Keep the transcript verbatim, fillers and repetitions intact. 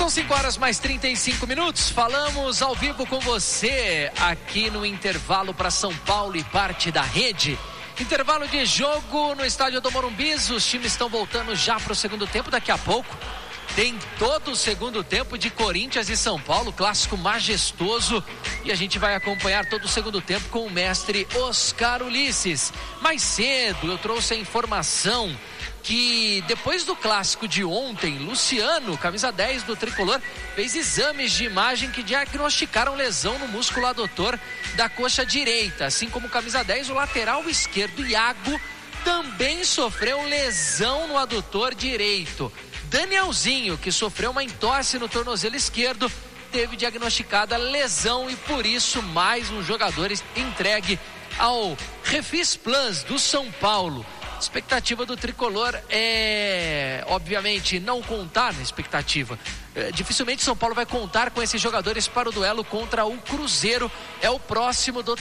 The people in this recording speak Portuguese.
São cinco horas mais trinta e cinco minutos. Falamos ao vivo com você aqui no intervalo para São Paulo e parte da rede. Intervalo de jogo no estádio do Morumbi. Os times estão voltando já para o segundo tempo. Daqui a pouco tem todo o segundo tempo de Corinthians e São Paulo, clássico majestoso. E a gente vai acompanhar todo o segundo tempo com o mestre Oscar Ulisses. Mais cedo eu trouxe a informação que depois do clássico de ontem, Luciano, camisa dez do Tricolor, fez exames de imagem que diagnosticaram lesão no músculo adutor da coxa direita. Assim como camisa dez, o lateral esquerdo, Iago, também sofreu lesão no adutor direito. Danielzinho, que sofreu uma entorse no tornozelo esquerdo, teve diagnosticada lesão e por isso mais um jogador entregue ao Refis Plus do São Paulo. Expectativa do Tricolor é, obviamente, não contar na expectativa. É, dificilmente São Paulo vai contar com esses jogadores para o duelo contra o Cruzeiro. É o próximo do